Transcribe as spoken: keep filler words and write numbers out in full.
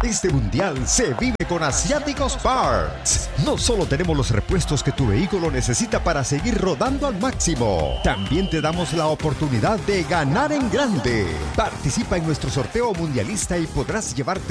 Este mundial se vive con Asiáticos Parts. No solo tenemos los repuestos que tu vehículo necesita para seguir rodando al máximo, también te damos la oportunidad de ganar en grande. Participa en nuestro sorteo mundialista y podrás llevarte